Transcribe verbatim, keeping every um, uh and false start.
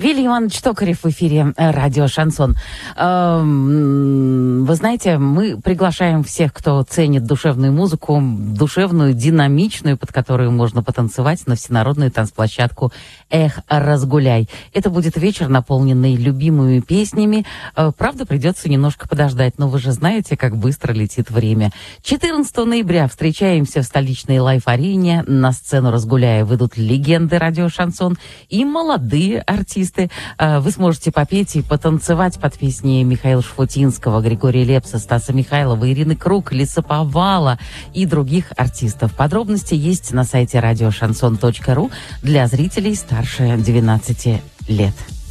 Вилли Иванович Токарев в эфире радио «Шансон». Вы знаете, мы приглашаем всех, кто ценит душевную музыку, душевную, динамичную, под которую можно потанцевать, на всенародную танцплощадку «Эх, разгуляй». Это будет вечер, наполненный любимыми песнями. Правда, придется немножко подождать, но вы же знаете, как быстро летит время. четырнадцатого ноября встречаемся в столичной лайф-арене. На сцену «Разгуляя» выйдут легенды радио «Шансон» и молодые артисты. Вы сможете попеть и потанцевать под песни Михаила Шафутинского, Григория Лепса, Стаса Михайлова, Ирины Круг, Лесоповала и других артистов. Подробности есть на сайте радио шансон точка ру для зрителей старше двенадцати лет.